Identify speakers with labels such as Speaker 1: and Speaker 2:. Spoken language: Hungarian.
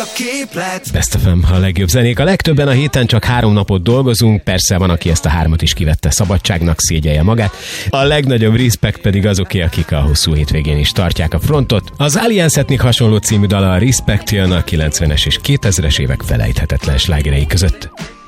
Speaker 1: Best FM, a legjobb zenék. A legtöbben a héten csak 3 napot dolgozunk, persze van, aki ezt a 3-at is kivette szabadságnak, szégyelje magát. A legnagyobb respect pedig azoké, akik a hosszú hétvégén is tartják a frontot. Az Alliance-nek hasonló című dala a Respect jön a 90-es és 2000-es évek felejthetetlen slágerei között.